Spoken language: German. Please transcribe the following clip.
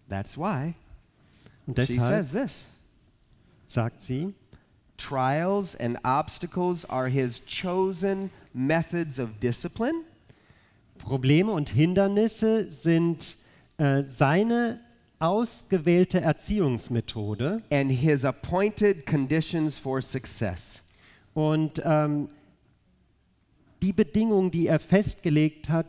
That's why Und she deshalb says this. sagt sie, Trials and obstacles are his chosen methods of discipline, Probleme und Hindernisse sind seine ausgewählte Erziehungsmethode and his appointed conditions for success. und die Bedingungen, die er festgelegt hat